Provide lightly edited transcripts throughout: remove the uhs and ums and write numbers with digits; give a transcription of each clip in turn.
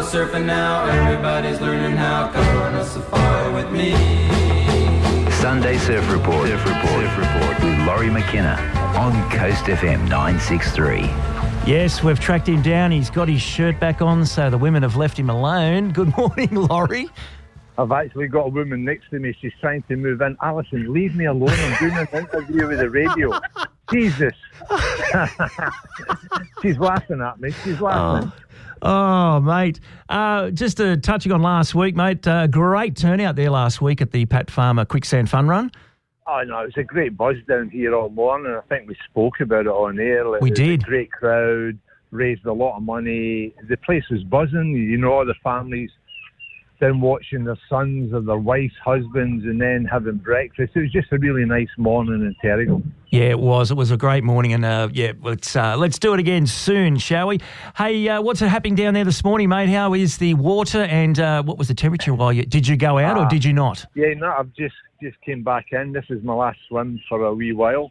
surfing now. Everybody's learning how. Come on a safari with me. Sunday Surf Report. With Laurie McKenna on Coast FM 963. Yes, we've tracked him down. He's got his shirt back on, so the women have left him alone. Good morning, Laurie. I've actually got a woman next to me. She's trying to move in. Alison, leave me alone. I'm doing an interview with the radio. Jesus. She's laughing at me. She's laughing. Oh, mate. Just touching on last week, mate. Great turnout there last week at the Pat Farmer Quicksand Fun Run. Oh, no, it was a great buzz down here all morning. I think we spoke about it on air. We did. It was a great crowd, raised a lot of money. The place was buzzing. You know, all the families down watching their sons or their wives, husbands, and then having breakfast. It was just a really nice morning in Terrigal. Yeah, it was. It was a great morning, and let's do it again soon, shall we? Hey, what's happening down there this morning, mate? How is the water, and what was the temperature while did you go out or did you not? Yeah, no, I've just came back in. This is my last swim for a wee while,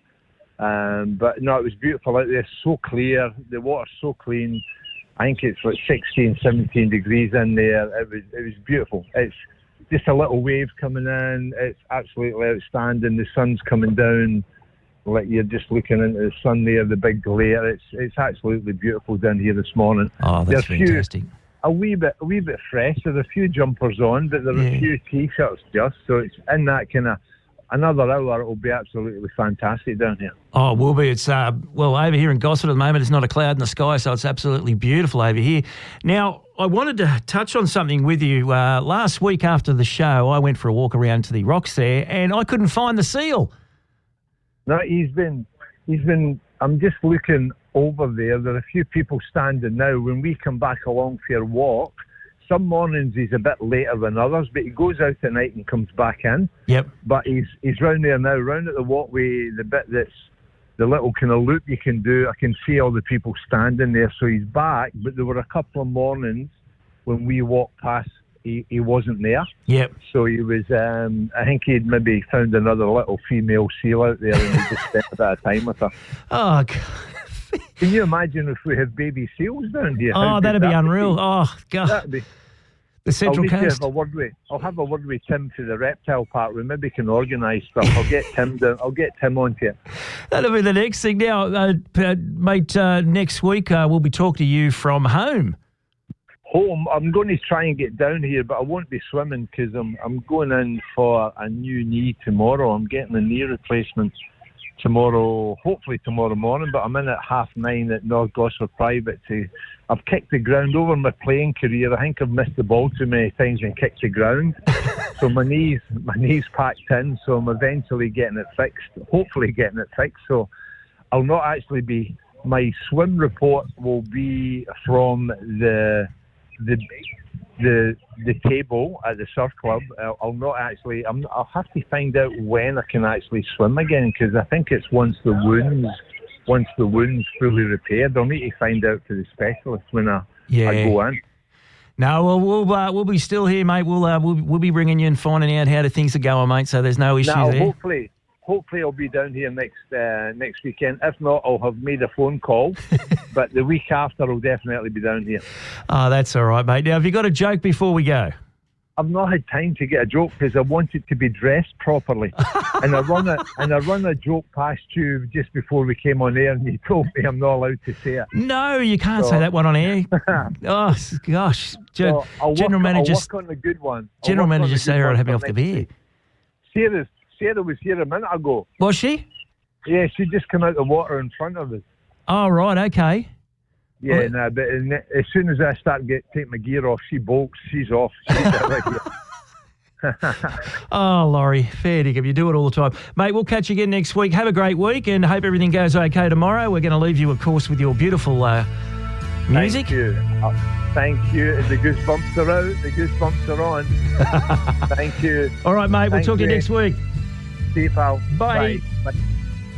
but no, it was beautiful out there. So clear, the water's so clean. I think it's like 16, 17 degrees in there. It was beautiful. It's just a little wave coming in. It's absolutely outstanding. The sun's coming down. Like you're just looking into the sun there, the big glare. It's absolutely beautiful down here this morning. Oh, that's fantastic. A wee bit fresh. There's a few jumpers on, but there are a few t-shirts just. So it's in that kind of another hour. It will be absolutely fantastic down here. Oh, it will be. It's over here in Gosford at the moment. It's not a cloud in the sky, so it's absolutely beautiful over here. Now, I wanted to touch on something with you. Last week after the show, I went for a walk around to the rocks there, and I couldn't find the seal. No, he's been. I'm just looking over there. There are a few people standing now. When we come back along for your walk, some mornings he's a bit later than others, but he goes out at night and comes back in. Yep. But he's round there now, round at the walkway, the bit that's the little kind of loop you can do. I can see all the people standing there. So he's back, but there were a couple of mornings when we walked past, he wasn't there. Yep. So he was, I think he'd maybe found another little female seal out there and he just spent a bit of time with her. Oh, God. Can you imagine if we had baby seals down here? Oh, that'd be unreal. Oh, God. That'd be... The Central Coast. I'll have a word with Tim to the reptile park. We maybe can organise stuff. I'll get Tim down. I'll get Tim onto it. That'll be the next thing. Now, mate, next week we'll be talking to you from home. Home. I'm going to try and get down here, but I won't be swimming because I'm going in for a new knee tomorrow. I'm getting a knee replacement tomorrow, hopefully tomorrow morning, but I'm in at 9:30 at North Gosford Private. I've kicked the ground over my playing career. I think I've missed the ball too many times and kicked the ground. So my knee's packed in, so I'm eventually getting it fixed, hopefully getting it fixed. So I'll not actually be, my swim report will be from the table at the surf club. I'll have to find out when I can actually swim again, because I think it's once the wound's fully repaired. I'll need to find out for the specialist when I go in. No, we'll be still here, mate. We'll be bringing you and finding out how things are going, mate. So there's no issue there. Hopefully I'll be down here next weekend. If not, I'll have made a phone call. But the week after, I'll definitely be down here. Oh, that's all right, mate. Now, have you got a joke before we go? I've not had time to get a joke because I wanted to be dressed properly, and I run a joke past you just before we came on air, and you told me I'm not allowed to say it. No, you can't say that one on air. Oh gosh, General Manager. I'll work on the good one. General Manager Sarah had me off the beer. Sarah was here a minute ago. Was she? Yeah, she just came out the water in front of us. Oh right, okay. Yeah, but as soon as I start take my gear off, she bolts. She's off. She's right here. Oh, Laurie, fair dinkum. You do it all the time. Mate, we'll catch you again next week. Have a great week and hope everything goes okay tomorrow. We're going to leave you, of course, with your beautiful music. Thank you. Thank you. The goosebumps are out. The goosebumps are on. Thank you. All right, mate. We'll talk to you next week. See you, pal. Bye. Bye.